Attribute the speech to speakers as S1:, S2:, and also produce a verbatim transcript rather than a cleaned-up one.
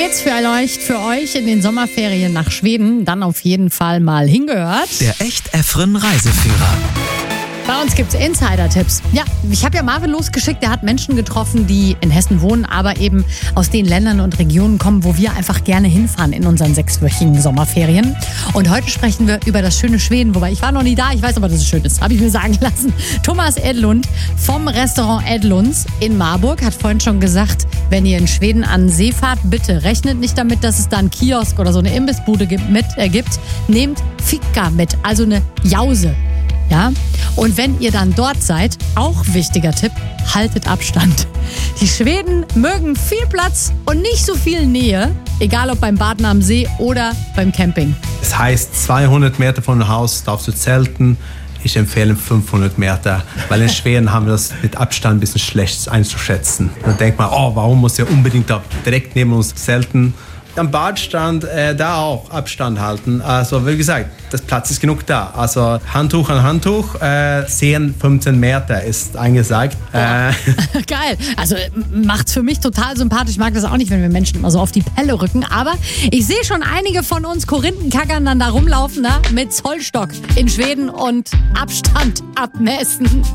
S1: geht's für euch, für euch in den Sommerferien nach Schweden. Dann auf jeden Fall mal hingehört.
S2: Der Echt-Efren Reiseführer.
S1: Bei uns gibt's Insider-Tipps. Ja, ich habe ja Marvin losgeschickt, der hat Menschen getroffen, die in Hessen wohnen, aber eben aus den Ländern und Regionen kommen, wo wir einfach gerne hinfahren in unseren sechswöchigen Sommerferien. Und heute sprechen wir über das schöne Schweden, wobei ich war noch nie da, ich weiß aber, dass es schön ist, habe ich mir sagen lassen. Thomas Edlund vom Restaurant Edlunds in Marburg hat vorhin schon gesagt, wenn ihr in Schweden an See fahrt, bitte rechnet nicht damit, dass es da einen Kiosk oder so eine Imbissbude gibt, mit, äh, gibt. Nehmt Fika mit, also eine Jause. Ja, und wenn ihr dann dort seid, auch wichtiger Tipp, haltet Abstand. Die Schweden mögen viel Platz und nicht so viel Nähe, egal ob beim Baden am See oder beim Camping.
S3: Das heißt, zweihundert Meter von dem Haus darfst du zelten. Ich empfehle fünfhundert Meter, weil in Schweden haben wir das mit Abstand ein bisschen schlecht einzuschätzen. Dann denkt man, oh, warum muss er unbedingt da direkt neben uns zelten? Am Badstrand äh, da auch Abstand halten. Also wie gesagt, das Platz ist genug da. Also Handtuch an Handtuch, äh, zehn, fünfzehn Meter ist angesagt. Äh.
S1: Geil. Also macht's für mich total sympathisch. Ich mag das auch nicht, wenn wir Menschen immer so auf die Pelle rücken. Aber ich sehe schon einige von uns Korinthenkackern dann da rumlaufen, ne? Mit Zollstock in Schweden und Abstand abmessen.